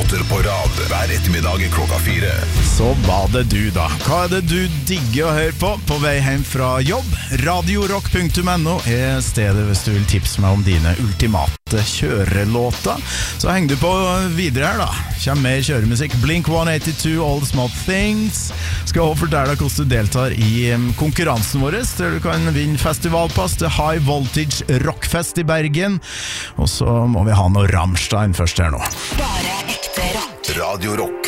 låter på rad hver ettermiddag klokka 4. Så var det du da. Hva det du digger å høre på vei hjem fra jobb? Radiorock.no er stedet hvis du vil tipse meg om dine ultimate kjørelåter. Så henger du på videre her da. Kjem mer kjøremusikk. Blink-182, All the Small Things. Skal også fortelle deg hvordan du deltar i konkurransen vår, der du kan vinne festivalpass til High Voltage Rockfest i Bergen. Og så må vi ha noe Rammstein først her nå. Bare ekte rock. Radio Rock.